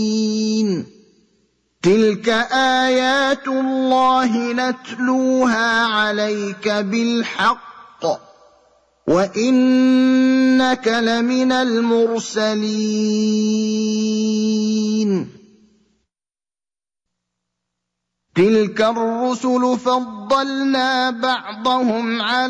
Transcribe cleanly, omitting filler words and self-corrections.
تِلْكَ آيَاتُ اللَّهِ نَتْلُوهَا عَلَيْكَ بِالْحَقِّ ۚ وَإِنَّكَ لَمِنَ الْمُرْسَلِينَ تِلْكَ الرُّسُلُ فَضَّلْنَا بَعْضَهُمْ عَلَىٰ